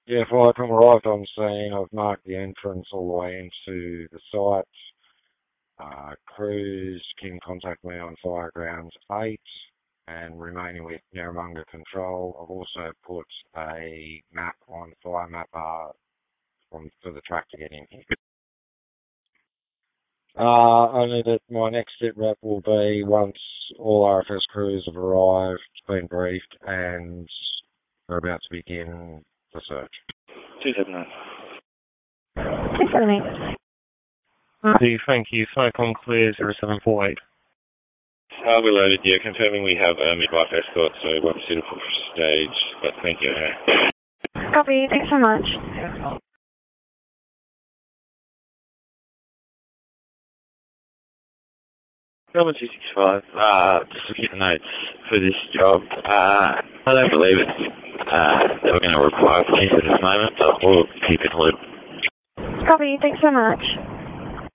Yeah, Viacom arrived on scene. I've marked the entrance all the way into the site. Crews can contact me on Firegrounds 8 and remaining with Narramunga Control. I've also put a map on Fire Map for the track to get in here. Only that my next sit rep will be once all RFS crews have arrived, been briefed, and we're about to begin the search. 279. 678. Thank you. Cyclone clear 0748. We loaded, yeah, confirming we have a midwife escort, so won't be suitable for stage, but thank you. Copy, thanks so much. 265, just looking at the notes for this job. I don't believe it's that we're going to require police at this moment, but we'll keep it lit. Copy, thanks so much.